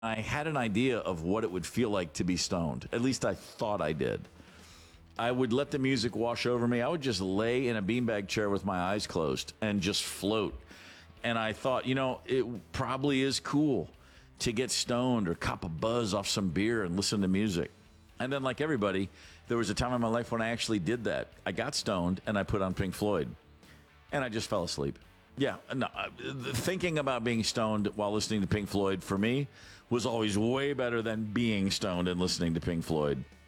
I had an idea of what it would feel like to be stoned. At least I thought I did. I would let the music wash over me. I would just lay in a beanbag chair with my eyes closed and just float. And I thought, it probably is cool to get stoned or cop a buzz off some beer and listen to music. And then, like everybody, there was a time in my life when I actually did that. I got stoned and I put on Pink Floyd. And I just fell asleep. Yeah, no, thinking about being stoned while listening to Pink Floyd for me was always way better than being stoned and listening to Pink Floyd.